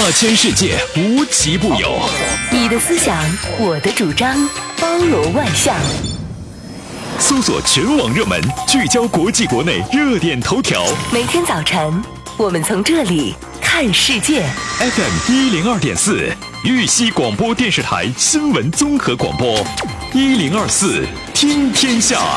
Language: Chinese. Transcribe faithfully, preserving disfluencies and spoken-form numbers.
千世界，无奇不有。 你的思想，我的主张，包罗万象。 搜索全网热门，聚焦国际国内热点头条。 每天早晨，我们从这里看世界。 F M 一零二点四，玉溪广播电视台新闻综合广播，一零二四听天下。